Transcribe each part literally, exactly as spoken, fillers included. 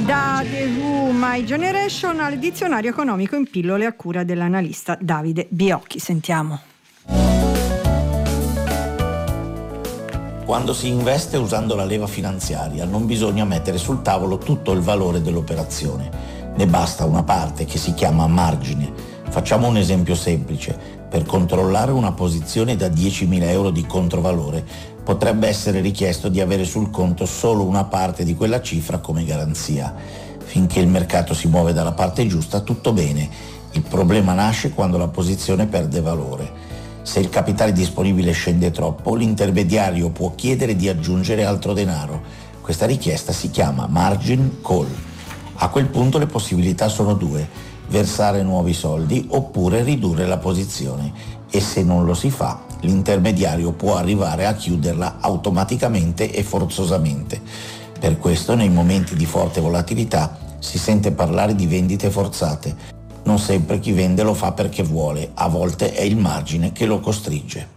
Da The Who, My Generation al dizionario economico in pillole a cura dell'analista Davide Biocchi. Sentiamo. Quando si investe usando la leva finanziaria non bisogna mettere sul tavolo tutto il valore dell'operazione, ne basta una parte che si chiama margine. Facciamo un esempio semplice. Per controllare una posizione da diecimila euro di controvalore potrebbe essere richiesto di avere sul conto solo una parte di quella cifra come garanzia. Finché il mercato si muove dalla parte giusta, tutto bene. Il problema nasce quando la posizione perde valore. Se il capitale disponibile scende troppo, l'intermediario può chiedere di aggiungere altro denaro. Questa richiesta si chiama margin call. A quel punto le possibilità sono due: versare nuovi soldi oppure ridurre la posizione, e se non lo si fa, l'intermediario può arrivare a chiuderla automaticamente e forzosamente. Per questo, nei momenti di forte volatilità, si sente parlare di vendite forzate. Non sempre chi vende lo fa perché vuole, a volte è il margine che lo costringe.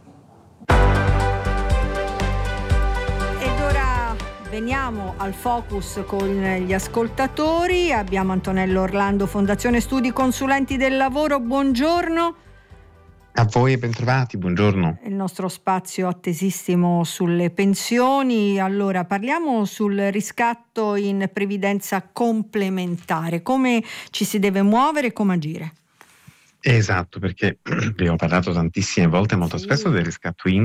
Ed ora veniamo al focus con gli ascoltatori. Abbiamo Antonello Orlando, Fondazione Studi Consulenti del Lavoro. Buongiorno. A voi e bentrovati, buongiorno. Il nostro spazio attesissimo sulle pensioni. Allora, parliamo sul riscatto in previdenza complementare. Come ci si deve muovere e come agire? Esatto, perché abbiamo parlato tantissime volte, molto Sì. spesso del riscatto in